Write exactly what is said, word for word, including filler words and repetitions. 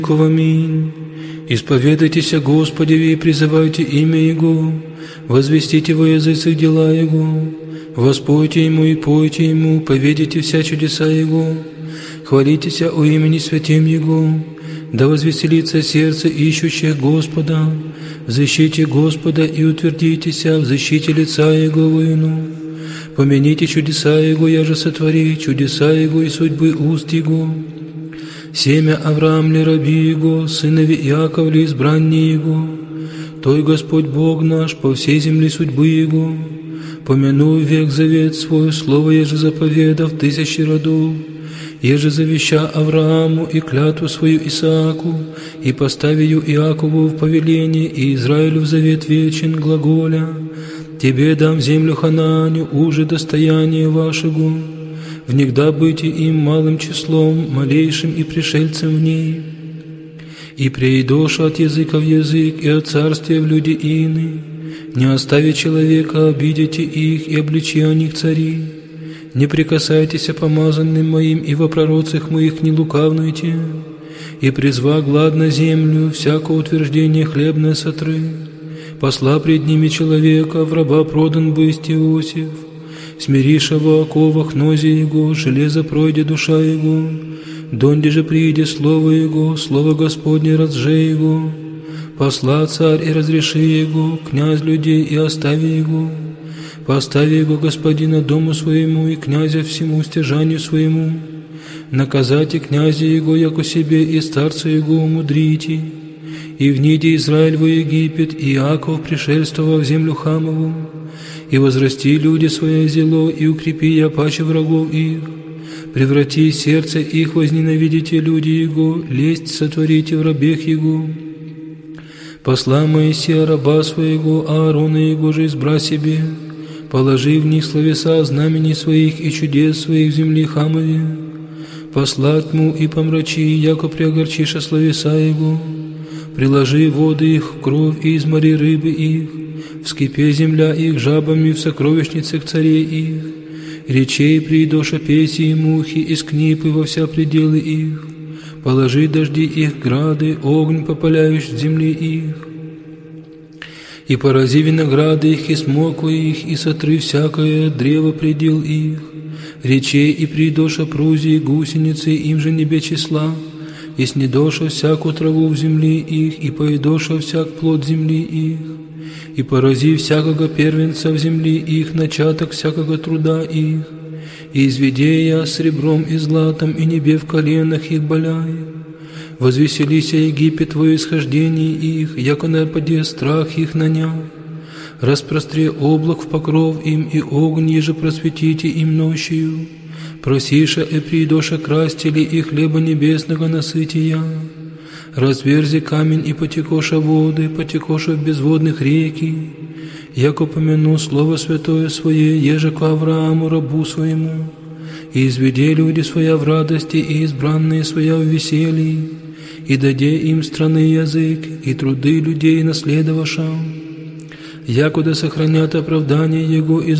Аминь. Исповедайтесь о Господе и призывайте имя Его, возвестите во языцах дела Его, воспойте Ему и пойте Ему, поведите вся чудеса Его, хвалитесь о имени святем Его, да возвеселится сердце ищущих Господа, в защите Господа и утвердитесь в защите лица Его воину. Помяните чудеса Его, я же сотвори, чудеса Его и судьбы уст Его. Семя Авраам ли раби Его, сынови Иаков ли избранние Его, Той Господь Бог наш по всей земле судьбы Его. Помяну век завет свой, слово еже заповедав тысячи родов, еже завеща Аврааму и клятву свою Исааку, и поставию Иакову в повеление, и Израилю в завет вечен глаголя. Тебе дам землю Ханааню, уже достояние вашего, внегда быть им малым числом, малейшим и пришельцем в ней. И преидош от языка в язык, и от царствия в люди ины. Не остави человека, обидите их, и обличи о них цари. Не прикасайтесь о помазанным моим, и во пророцах моих не лукавнуйте. И призва глад на землю, всякое утверждение хлебное сотры. Посла пред ними человека, в раба продан бысть Иосиф. Смириша во оковах нози его, железо пройде душа его. Донде же прииде слово его, слово Господне разже его. Посла царь и разреши его, князь людей и остави его. Постави его господина дому своему и князя всему стяжанию своему. Наказайте князя его, яко себе, и старца его умудрите. И вниде Израиль во Египет, и Иаков пришельствовал в землю Хамову. И возрасти люди свое зело, и укрепи я паче врагов их. Преврати сердце их, возненавидите люди его, лесть сотворите в рабех его. Посла Моисея раба своего, Аарона его же избра себе, положи в них словеса знамений своих и чудес своих в земли Хамове. Посла тьму и помрачи, яко приогорчиша словеса его. Приложи воды их в кровь и измори рыбы их, вскипе земля их жабами в сокровищницах царей их. Речей придоша песи и мухи, из книпы во вся пределы их. Положи дожди их грады, огонь попаляющий земли их. И порази винограды их, и смоквы их, и сотры всякое древо предел их. Речей и придоша прузии, гусеницы, им же небе числа. И снедоша всякую траву в земли их, и поедоша всяк плод земли их. И порази всякого первенца в земли их, начаток всякого труда их. И изведи я сребром и златом, и небе в коленах их боляй. Возвеселися Египет во исхождении их, яко нападе страх их нанял. Распростре облак в покров им, и огонь еже просветите им ночью. Просиша и придоша крастили, и хлеба небесного насытия. Разверзи камень и потекоша воды, потекоша в безводных реки. Яко помяну слово святое свое, еже к Аврааму рабу своему. И изведи люди своя в радости, и избранные своя в веселье. И даде им страны язык, и труды людей наследовавшим. Якуда сохранят оправдание его и